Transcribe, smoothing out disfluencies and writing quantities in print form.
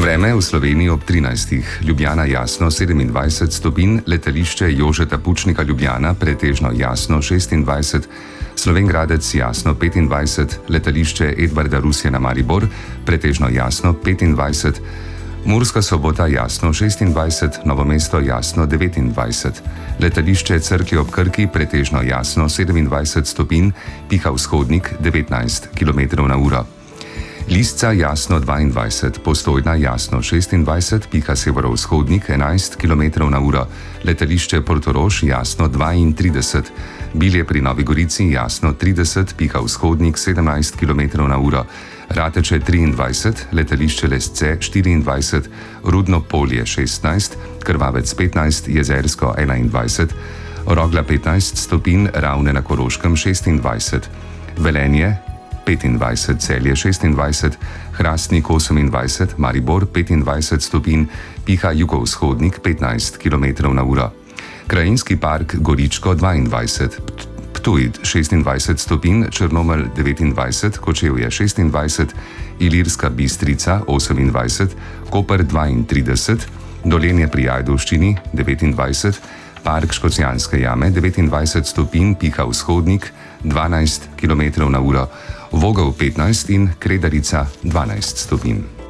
Vreme v Sloveniji ob 13. Ljubljana jasno 27 stopinj, letališče Jožeta Pučnika Ljubljana pretežno jasno 26, Slovenj Gradec jasno 25, letališče Edvarda Rusjana Maribor pretežno jasno 25, Murska Sobota jasno 26, Novo mesto jasno 29, letališče Cerklje ob Krki pretežno jasno 27 stopinj, piha vzhodnik 19 km/h. Lisca jasno 22, Postojna jasno 26, piha severovzhodnik 11 km/h, letališče Portorož jasno 32, Bilje pri Novi Gorici jasno 30, piha vzhodnik 17 km/h, Rateče 23, letališče Lesce 24, Rudno Polje 16, Krvavec 15, Jezersko 21, Rogla 15 stopinj, Ravne na Koroškem 26, Velenje 25, Celje 26, Hrastnik 28, Maribor 25 stopinj, piha jugovzhodnik 15 km/h. Krajinski park Goričko 22, Ptuj 26 stopinj, Črnomelj 29, Kočevje 26, Ilirska Bistrica 28, Koper 32, Dolenje pri Ajdovščini 29, Park Škocjanske jame 29 stopinj, piha vzhodnik 12 km/h, Vogel 15 in Kredarica 12 stopinj.